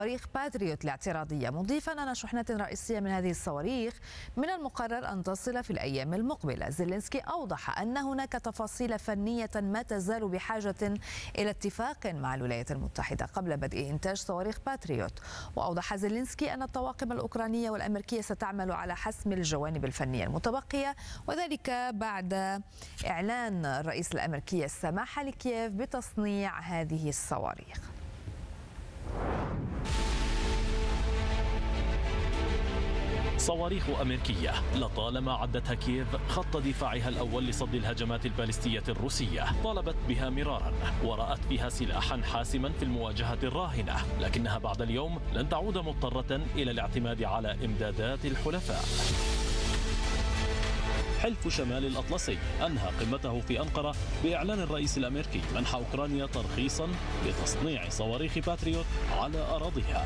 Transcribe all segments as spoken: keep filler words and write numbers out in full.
صواريخ باتريوت الاعتراضية، مضيفا أن شحنات رئيسية من هذه الصواريخ من المقرر أن تصل في الأيام المقبلة. زيلينسكي أوضح أن هناك تفاصيل فنية ما تزال بحاجة إلى اتفاق مع الولايات المتحدة قبل بدء إنتاج صواريخ باتريوت. وأوضح زيلينسكي أن الطواقم الأوكرانية والأمريكية ستعمل على حسم الجوانب الفنية المتبقية، وذلك بعد إعلان الرئيس الأمريكي السماح لكييف بتصنيع هذه الصواريخ. صواريخ أمريكية لطالما عدتها كييف خط دفاعها الأول لصد الهجمات البالستية الروسية، طالبت بها مرارا ورأت فيها سلاحا حاسما في المواجهة الراهنة، لكنها بعد اليوم لن تعود مضطرة إلى الاعتماد على إمدادات الحلفاء. حلف شمال الأطلسي أنهى قمته في أنقرة بإعلان الرئيس الأمريكي منح أوكرانيا ترخيصا لتصنيع صواريخ باتريوت على أراضيها.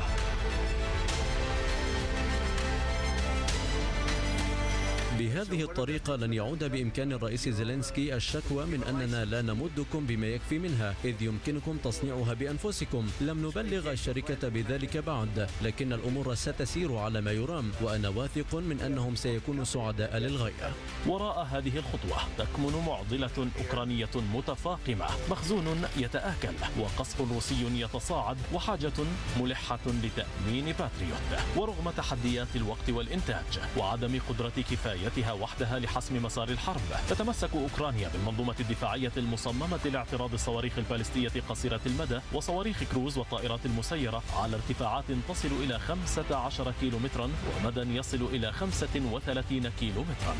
بهذه الطريقة لن يعود بإمكان الرئيس زيلينسكي الشكوى من أننا لا نمدكم بما يكفي منها، إذ يمكنكم تصنيعها بأنفسكم. لم نبلغ الشركة بذلك بعد، لكن الأمور ستسير على ما يرام، وأنا واثق من أنهم سيكونوا سعداء للغاية. وراء هذه الخطوة تكمن معضلة أوكرانية متفاقمة، مخزون يتآكل وقصف روسي يتصاعد وحاجة ملحة لتأمين باتريوت. ورغم تحديات الوقت والإنتاج وعدم قدرة كفاية وحدها لحسم مسار الحرب، تتمسك أوكرانيا بالمنظومة الدفاعية المصممة لاعتراض الصواريخ البالستية قصيرة المدى وصواريخ كروز والطائرات المسيرة على ارتفاعات تصل إلى خمسة عشر كيلومترا ومدى يصل إلى خمسة وثلاثين كيلومترا.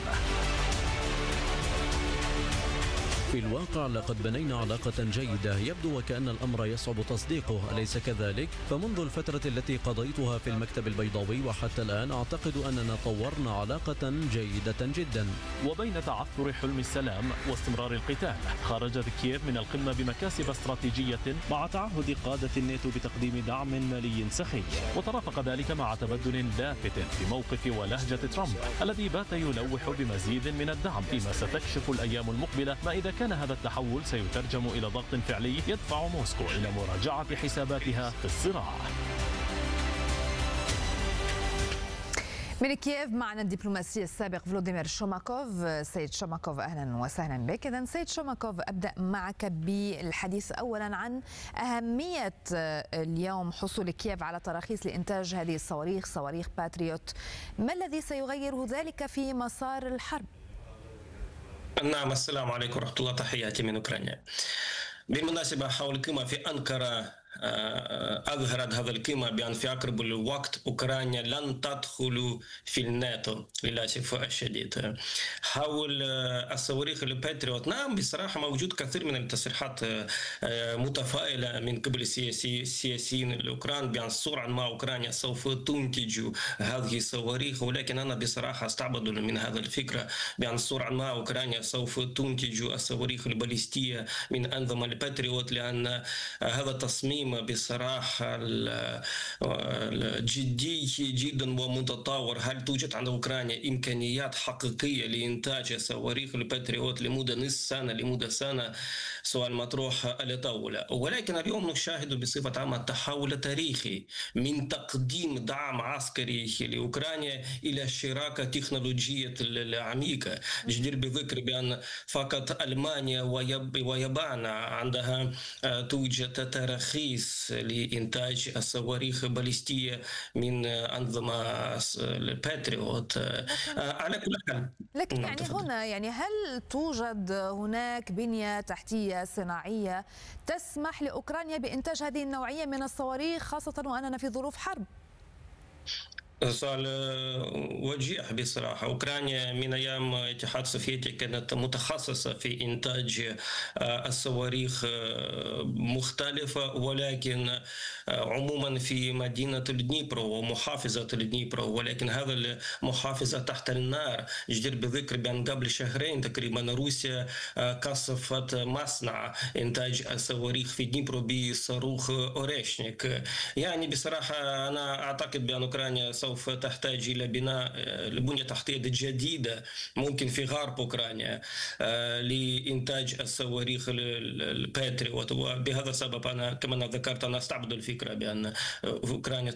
في الواقع لقد بنينا علاقة جيدة، يبدو وكأن الأمر يصعب تصديقه، أليس كذلك؟ فمنذ الفترة التي قضيتها في المكتب البيضاوي وحتى الآن أعتقد أننا طورنا علاقة جيدة جدا. وبين تعثر حلم السلام واستمرار القتال، خرجت كييف من القمة بمكاسب استراتيجية مع تعهد قادة الناتو بتقديم دعم مالي سخي، وترافق ذلك مع تبدل لافت في موقف ولهجة ترامب الذي بات يلوح بمزيد من الدعم، فيما ستكشف الأيام المقبلة ما إذا كان هذا التحول سيترجم إلى ضغط فعلي يدفع موسكو إلى مراجعة حساباتها في الصراع. من كييف معنا الدبلوماسي السابق فلوديمير شوماكوف. سيد شوماكوف أهلا وسهلا بك. إذن سيد شوماكوف، أبدأ معك بالحديث أولا عن أهمية اليوم حصول كييف على تراخيص لإنتاج هذه الصواريخ، صواريخ باتريوت. ما الذي سيغير ذلك في مسار الحرب؟ نعم، السلام عليكم ورحمة الله، تحياتي من أوكرانيا. بالمناسبة حول القمة في أنقرة، أظهرت هذا القمة بأن في أقرب الوقت أوكرانيا لن تدخل في الناتو للأسف الشديد. حول الصواريخ الباتريوت، نعم بصراحة موجود كثير من التصريحات متفائلة من قبل السياسيين الأوكران بأن سرعان ما أوكرانيا سوف تنتج هذه الصواريخ، ولكن أنا بصراحة أستعبد من هذا الفكرة بأن سرعان ما أوكرانيا سوف تنتج الصواريخ البالستية من أنظمة الباتريوت، لأن هذا التصميم بصراحة جدي جدا ومتطور. هل توجد عند أوكرانيا إمكانيات حقيقية لإنتاج صواريخ الباتريوت لمدة نصف سنة، لمدة سنة؟ سؤال مطروح على طاولة. ولكن اليوم نشاهد بصفة عامة تحول تاريخي من تقديم دعم عسكري لأوكرانيا إلى شراكة تكنولوجية العميقة. جدير بذكر بأن فقط ألمانيا ويابان عندها توجد تراخيص لإنتاج الصواريخ البالستية من أنظمة الباتريوت. على كل حال، لكن يعني هنا يعني هل توجد هناك بنية تحتية صناعية تسمح لأوكرانيا بإنتاج هذه النوعية من الصواريخ، خاصة وأننا في ظروف حرب؟ سؤال وجيه بصراحة. أوكرانيا من أيام الاتحاد السوفيتي كانت متخصصة في إنتاج الصواريخ مختلفة، ولكن عموما في مدينة الدنيبرو ومحافظة الدنيبرو، ولكن هذا المحافظة تحت النار. جدير بذكر بأن قبل شهرين تقريبا روسيا قصفت مصنع إنتاج الصواريخ في دنيبرو بصاروخ أوريشنيك. يعني بصراحة أنا أعتقد بأن أوكرانيا سوف تحتاج إلى بناء البنية التحتية جديدة ممكن في غرب أوكرانيا لإنتاج الصواريخ الباتريوت. وبهذا السبب أنا كما ذكرت أنا أستعبد الفكرة بأن أوكرانيا